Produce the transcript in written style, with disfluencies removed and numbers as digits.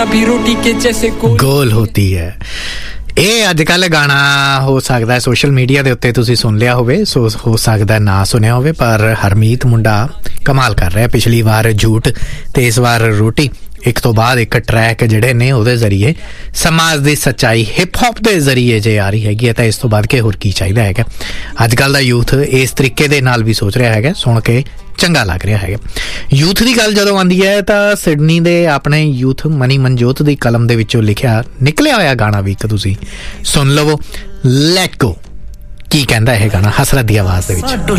गोल होती है। ਇਹ ਅੱਜ ਕੱਲ੍ਹ ਗਾਣਾ ਹੋ ਸਕਦਾ ਸੋਸ਼ਲ ਮੀਡੀਆ ਦੇ ਉੱਤੇ ਤੁਸੀਂ ਸੁਣ ਲਿਆ ਹੋਵੇ, ਹੋ ਸਕਦਾ ਨਾ ਸੁਣਿਆ ਹੋਵੇ, ਪਰ ਹਰਮੀਤ ਮੁੰਡਾ ਕਮਾਲ ਕਰ ਰਿਹਾ। ਪਿਛਲੀ ਵਾਰ ਝੂਠ ਤੇ ਇਸ ਵਾਰ ਰੋਟੀ, ਇੱਕ ਤੋਂ ਬਾਅਦ ਇੱਕ ਟਰੈਕ ਜਿਹੜੇ ਨੇ ਉਹਦੇ ਜ਼ਰੀਏ ਸਮਾਜ ਦੀ ਸੱਚਾਈ ਹਿਪ ਹੌਪ ਦੇ ਜ਼ਰੀਏ ਜੇ ਆ ਰਹੀ ਹੈਗੀ ਹੈ ਤਾਂ ਇਸ ਤੋਂ ਬਾਅਦ ਕਿ ਹੋਰ ਕੀ ਚਾਹੀਦਾ ਹੈਗਾ। ਅੱਜ ਕੱਲ੍ਹ ਦਾ ਯੂਥ ਇਸ ਤਰੀਕੇ ਦੇ ਨਾਲ ਵੀ ਸੋਚ ਰਿਹਾ ਹੈਗਾ, ਸੁਣ ਕੇ ਚੰਗਾ ਲੱਗ ਰਿਹਾ ਹੈਗਾ। ਯੂਥ ਦੀ ਗੱਲ ਜਦੋਂ ਆਉਂਦੀ ਹੈ ਤਾਂ ਸਿਡਨੀ ਦੇ ਆਪਣੇ ਯੂਥ ਮਨੀ ਮਨਜੋਤ ਦੀ ਕਲਮ ਦੇ ਵਿੱਚੋਂ ਲਿਖਿਆ ਨਿਕਲਿਆ ਹੋਇਆ ਗਾਣਾ ਵੀ ਇੱਕ ਤੁਸੀਂ ਸੁਣ ਲਵੋ, ਲੈਟ ਗੋ। ਕੀ ਕਹਿੰਦਾ ਇਹ ਗਾਣਾ ਹਸਰਤ ਦੀ ਆਵਾਜ਼ ਦੇ ਵਿੱਚ।